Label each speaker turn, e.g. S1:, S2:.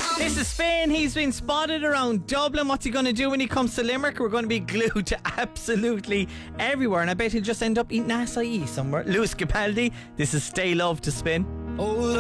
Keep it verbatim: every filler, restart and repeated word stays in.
S1: This is Finn. He's been spotted around Dublin. What's he going to do when he comes to Limerick? We're going to be glued to absolutely everywhere, and I bet he'll just end up eating acai somewhere. Lewis Capaldi, this is Stay Love to Spin.
S2: Oh,